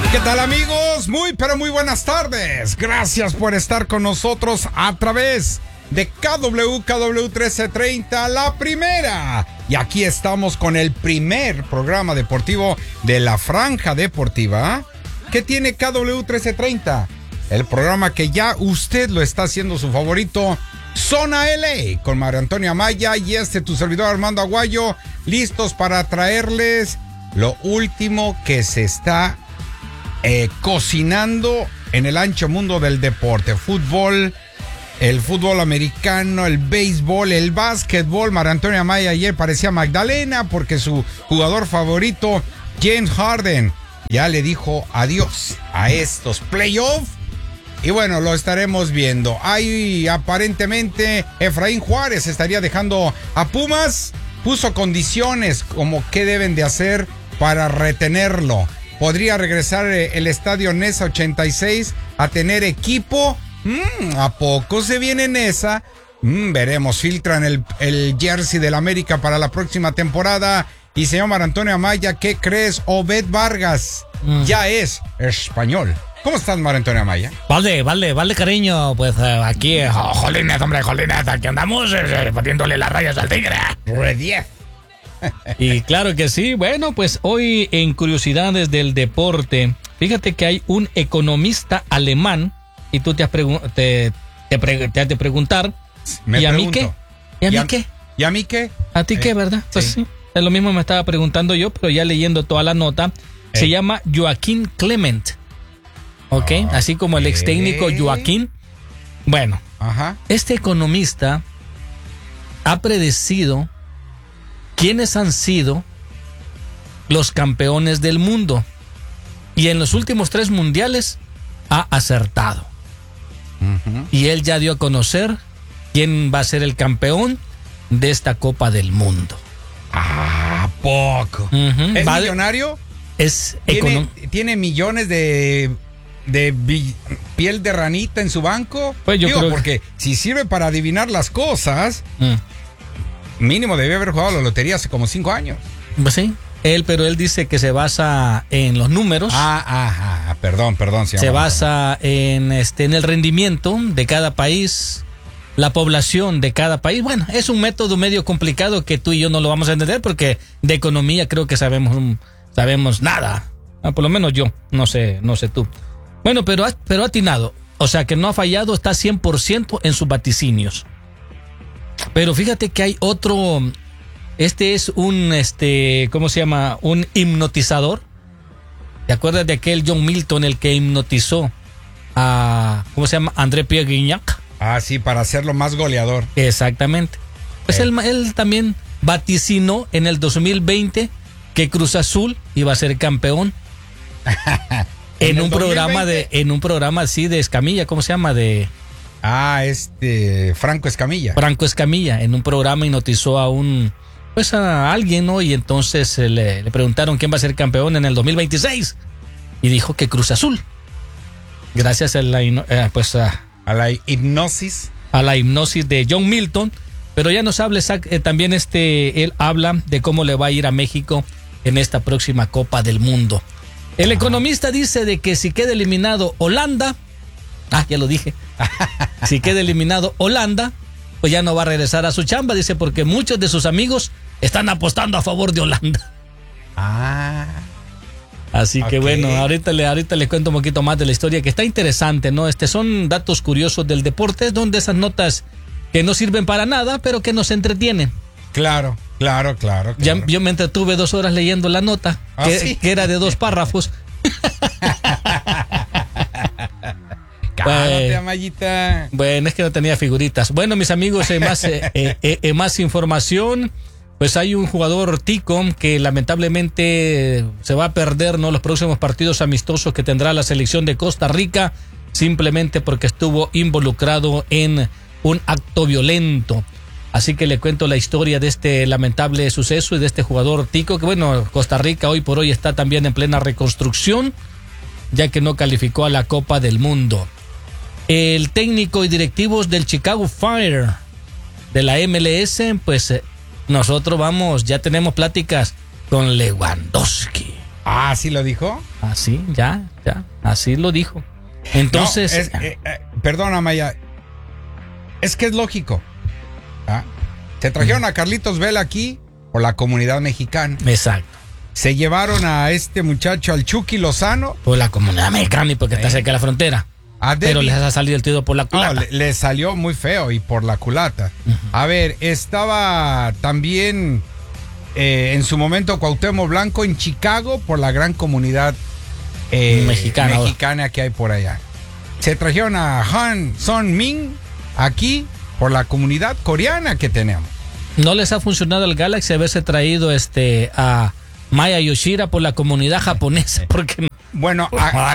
¿Qué tal, amigos? Pero muy buenas tardes. Gracias por estar con nosotros a través de KW 1330, la primera. Y aquí estamos con el primer programa deportivo de la Franja Deportiva. ¿Qué tiene KW 1330? El programa que ya usted lo está haciendo su favorito, Zona LA, con Mario Antonio Amaya y tu servidor Armando Aguayo, listos para traerles lo último que se está cocinando en el ancho mundo del deporte. Fútbol, el fútbol americano, el béisbol, el básquetbol. Mario Antonio Amaya ayer parecía Magdalena porque su jugador favorito, James Harden, ya le dijo adiós a estos playoffs. Y bueno, lo estaremos viendo. Ahí aparentemente Efraín Juárez estaría dejando a Pumas. Puso condiciones como qué deben de hacer para retenerlo. ¿Podría regresar el estadio Nesa 86 a tener equipo? ¿A poco se viene Nesa? Veremos, filtran el jersey del América para la próxima temporada. Y señor Mario Antonio Amaya, ¿qué crees? Obed Vargas ya es español. ¿Cómo estás, Mario Antonio Amaya? Vale, cariño. Pues aquí, jolines, aquí andamos poniéndole las rayas al tigre. Rediez. Y claro que sí. Bueno, pues hoy en Curiosidades del Deporte, fíjate que hay un economista alemán y tú te has de preguntar, ¿y a mí qué? ¿Y a mí qué? ¿Y a mí qué? ¿A ti qué, verdad? Pues sí, es lo mismo me estaba preguntando yo, pero ya leyendo toda la nota, se llama Joaquín Clement. ¿Ok? Así como el ex técnico Joaquín. Bueno, este economista ha predecido quiénes han sido los campeones del mundo. Y en los últimos 3 mundiales ha acertado. Y él ya dio a conocer quién va a ser el campeón de esta Copa del Mundo. ¿A poco? ¿Es millonario? ¿Tiene millones de piel de ranita en su banco? Pues yo creo porque si sirve para adivinar las cosas, mínimo debe haber jugado la lotería hace como 5 años. Pues sí, pero él dice que se basa en los números. Perdón. Se basa en el rendimiento de cada país, la población de cada país. Bueno, es un método medio complicado que tú y yo no lo vamos a entender porque de economía creo que sabemos nada. Por lo menos yo, no sé tú. Bueno, pero ha atinado. O sea que no ha fallado, está 100% en sus vaticinios. Pero fíjate que hay otro. Este es un, ¿cómo se llama? Un hipnotizador. ¿Te acuerdas de aquel John Milton, el que hipnotizó a, ¿cómo se llama? André-Pierre Gignac. Sí, para hacerlo más goleador. Exactamente. Pues él también vaticinó en el 2020 que Cruz Azul iba a ser campeón. en un programa así de Escamilla, ¿cómo se llama? Franco Escamilla. Franco Escamilla, en un programa hipnotizó a alguien, ¿no? Y entonces le preguntaron quién va a ser campeón en el 2026 y dijo que Cruz Azul. Gracias a la hipnosis. A la hipnosis de John Milton. Pero ya nos habla también él habla de cómo le va a ir a México en esta próxima Copa del Mundo. El economista dice de que si queda eliminado Holanda, ya lo dije, si queda eliminado Holanda, pues ya no va a regresar a su chamba, dice, porque muchos de sus amigos están apostando a favor de Holanda. Así que bueno, ahorita les cuento un poquito más de la historia que está interesante, ¿no? Son datos curiosos del deporte, donde esas notas que no sirven para nada, pero que nos entretienen. Claro. Yo me entretuve 2 horas leyendo la nota, que era de 2 párrafos. Cálmate, Amayita. Bueno, es que no tenía figuritas. Bueno, mis amigos, más información. Pues hay un jugador tico que lamentablemente se va a perder, ¿no?, los próximos partidos amistosos que tendrá la selección de Costa Rica, simplemente porque estuvo involucrado en un acto violento. Así que le cuento la historia de este lamentable suceso y de este jugador tico, que bueno, Costa Rica hoy por hoy está también en plena reconstrucción, ya que no calificó a la Copa del Mundo. El técnico y directivos del Chicago Fire de la MLS, pues nosotros ya tenemos pláticas con Lewandowski. Ah, ¿sí lo dijo? Así, ya, así lo dijo. Entonces... No, perdona, Maya. Es que es lógico. ¿Ah? Se trajeron a Carlitos Vela aquí por la comunidad mexicana. Exacto. Se llevaron a este muchacho, al Chucky Lozano. Por la comunidad mexicana y porque está cerca de la frontera. Pero les ha salido el tiro por la culata. No, le salió muy feo y por la culata. A ver, estaba también en su momento Cuauhtémoc Blanco en Chicago por la gran comunidad mexicana que hay por allá. Se trajeron a Han Son-min aquí por la comunidad coreana que tenemos. ¿No les ha funcionado el Galaxy haberse traído a Maya Yoshida por la comunidad japonesa? Porque bueno,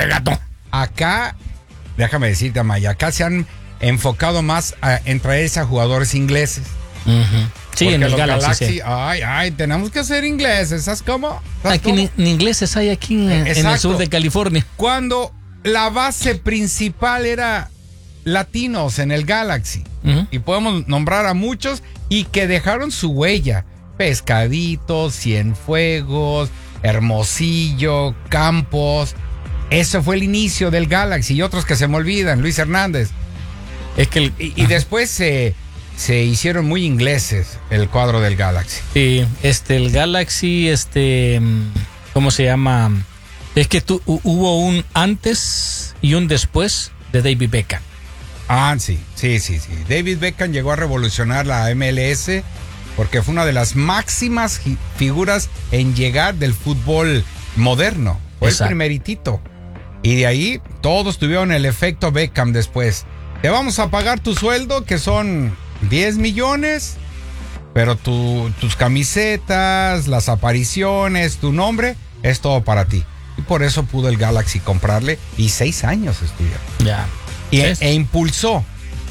acá, déjame decirte, Maya, acá se han enfocado más en traerse a jugadores ingleses. Sí, en el Galaxy. Sí. Ay, tenemos que ser ingleses, ¿sabes cómo? Aquí ni ingleses hay aquí en el sur de California. Cuando la base principal era latinos en el Galaxy. Y podemos nombrar a muchos y que dejaron su huella. Pescadito, Cienfuegos, Hermosillo, Campos. Eso fue el inicio del Galaxy y otros que se me olvidan, Luis Hernández. Es que y después se hicieron muy ingleses el cuadro del Galaxy. Sí, el Galaxy, ¿cómo se llama? Es que hubo un antes y un después de David Beckham. Ah, sí. David Beckham llegó a revolucionar la MLS porque fue una de las máximas figuras en llegar del fútbol moderno. Fue el primeritito. Y de ahí todos tuvieron el efecto Beckham después. Te vamos a pagar tu sueldo, que son 10 millones, pero tus camisetas, las apariciones, tu nombre, es todo para ti. Y por eso pudo el Galaxy comprarle y 6 años estuvieron. Ya. E impulsó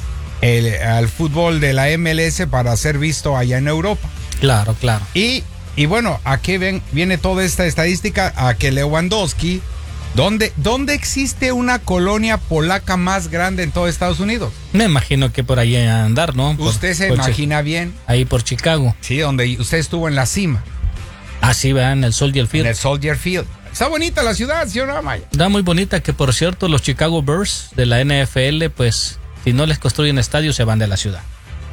al fútbol de la MLS para ser visto allá en Europa. Claro. Y bueno, ¿a qué viene toda esta estadística? A que Lewandowski, ¿dónde existe una colonia polaca más grande en todo Estados Unidos? Me imagino que por ahí andar, ¿no? Usted se imagina bien. Ahí por Chicago. Sí, donde usted estuvo en la cima. Así, ¿verdad? En el Soldier Field. En el Soldier Field. Está bonita la ciudad, ¿sí o no, Maya? Está muy bonita, que por cierto, los Chicago Bears de la NFL, pues, si no les construyen estadios, se van de la ciudad.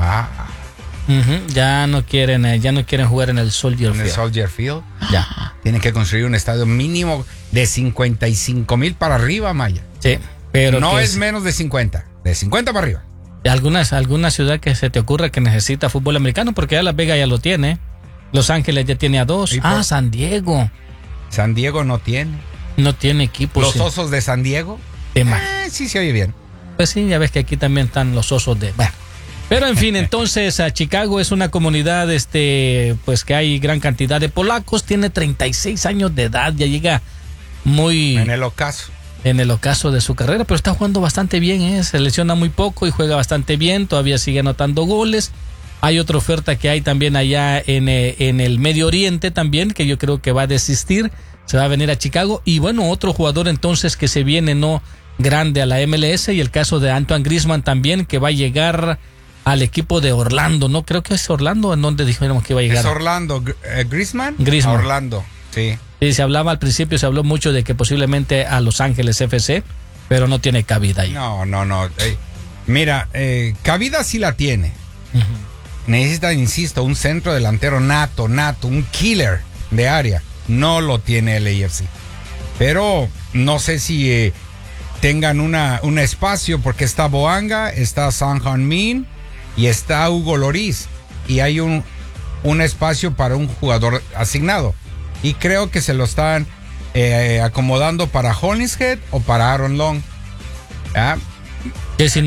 Ya no quieren jugar en el Soldier Field. ¿En el Soldier Field? Ya. Tienen que construir un estadio mínimo de 55,000 para arriba, Maya. Sí, pero no es menos de 50. De 50 para arriba. ¿Alguna ciudad que se te ocurra que necesita fútbol americano? Porque ya Las Vegas ya lo tiene. Los Ángeles ya tiene a 2. San Diego. San Diego no tiene. No tiene equipo. ¿Los Osos de San Diego? Sí se oye bien. Pues sí, ya ves que aquí también están los Osos de... Bueno. Pero en fin, entonces Chicago es una comunidad pues que hay gran cantidad de polacos, tiene 36 años de edad, ya llega muy... En el ocaso. En el ocaso de su carrera, pero está jugando bastante bien, se lesiona muy poco y juega bastante bien, todavía sigue anotando goles. Hay otra oferta que hay también allá en el Medio Oriente también, que yo creo que va a desistir, se va a venir a Chicago. Y bueno, otro jugador entonces que se viene grande a la MLS, y el caso de Antoine Griezmann también, que va a llegar al equipo de Orlando, ¿no? Creo que es Orlando, ¿en donde dijéramos que iba a llegar? Es Orlando. ¿Griezmann? Griezmann. Orlando, sí. Sí, al principio se habló mucho de que posiblemente a Los Ángeles FC, pero no tiene cabida ahí. No. Mira, cabida sí la tiene. Necesita, insisto, un centro delantero nato, un killer de área. No lo tiene el AFC. Pero no sé si tengan un espacio, porque está Boanga, está Son Heung-min y está Hugo Lloris. Y hay un espacio para un jugador asignado. Y creo que se lo están acomodando para Hollingshead o para Aaron Long. ¿Ah? Que si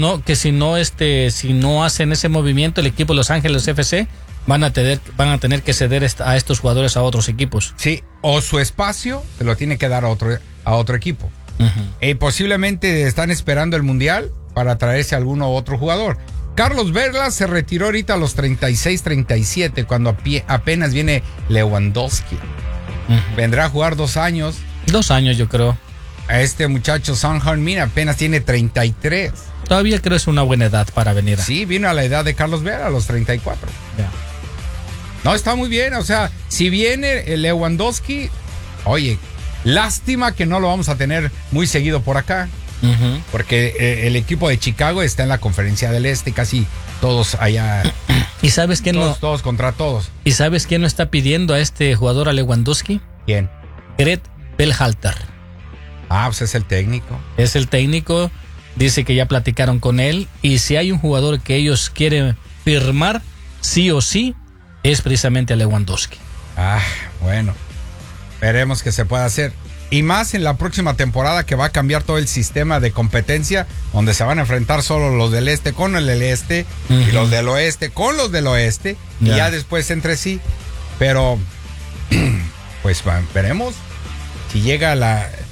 no hacen ese movimiento, el equipo de Los Ángeles FC van a tener que ceder a estos jugadores a otros equipos. Sí, o su espacio se lo tiene que dar a otro equipo. Posiblemente están esperando el Mundial para traerse a alguno u otro jugador. Carlos Vela se retiró ahorita a los 36, 37, cuando apenas viene Lewandowski. Vendrá a jugar 2 años. 2 años, yo creo. A este muchacho Son Heung-min apenas tiene 33. Todavía creo que es una buena edad para venir. Sí, vino a la edad de Carlos Vela, a los 34. Ya. No, está muy bien. O sea, si viene Lewandowski, oye, Lástima que no lo vamos a tener muy seguido por acá. Porque el equipo de Chicago está en la Conferencia del Este, casi todos allá. ¿Y sabes quién todos contra todos. ¿Y sabes quién no está pidiendo a este jugador, a Lewandowski? ¿Quién? Gret Berhalter. Pues es el técnico. Es el técnico, dice que ya platicaron con él, y si hay un jugador que ellos quieren firmar, sí o sí, es precisamente a Lewandowski. Bueno, veremos qué se puede hacer. Y más en la próxima temporada, que va a cambiar todo el sistema de competencia, donde se van a enfrentar solo los del este con el del este, y los del oeste con los del oeste, y ya después entre sí. Pero, pues veremos si llega